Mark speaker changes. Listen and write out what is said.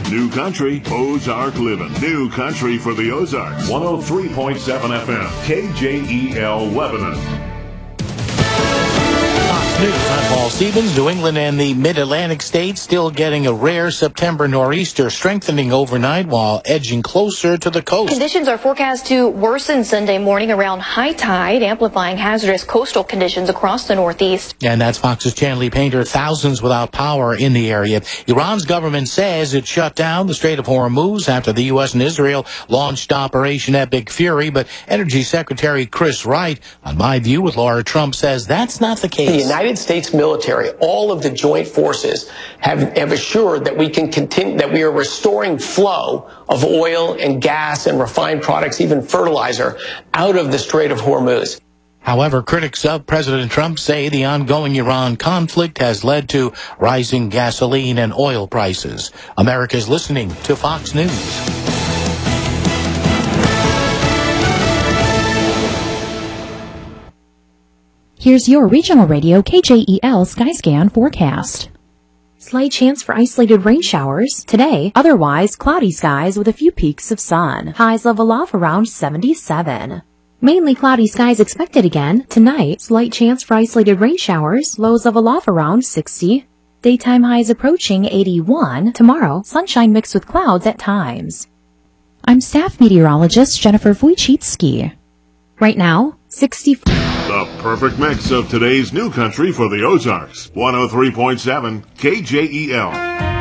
Speaker 1: New country, Ozark living. New country for the Ozarks. 103.7 FM, KJEL Lebanon.
Speaker 2: News. I'm Paul Stevens. New England and the mid-Atlantic states still getting a rare September nor'easter, strengthening overnight while edging closer to the coast.
Speaker 3: Conditions are forecast to worsen Sunday morning around high tide, amplifying hazardous coastal conditions across the Northeast.
Speaker 2: And that's Fox's Chanley Painter. Thousands without power in the area. Iran's government says it shut down the Strait of Hormuz after the U.S. and Israel launched Operation Epic Fury. But Energy Secretary Chris Wright, on My View with Laura Trump, says that's not the case.
Speaker 4: The United States military, all of the joint forces have assured that we can continue, that we are restoring flow of oil and gas and refined products, even fertilizer, out of the Strait of Hormuz.
Speaker 2: However, critics of President Trump say the ongoing Iran conflict has led to rising gasoline and oil prices. America's listening to Fox News.
Speaker 5: Here's your regional radio KJEL Skyscan forecast. Slight chance for isolated rain showers today, otherwise cloudy skies with a few peaks of sun. Highs level off around 77. Mainly cloudy skies expected again tonight. Slight chance for isolated rain showers, lows level off around 60. Daytime highs approaching 81. Tomorrow, sunshine mixed with clouds at times. I'm staff meteorologist Jennifer Wojcicki. Right now, 64.
Speaker 1: The perfect mix of today's new country for the Ozarks. 103.7 KJEL.